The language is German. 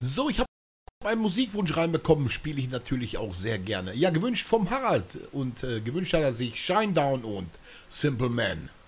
So, ich habe einen Musikwunsch reinbekommen, spiele ich natürlich auch sehr gerne. Ja, gewünscht vom Harald und gewünscht hat er sich Shinedown und Simple Man.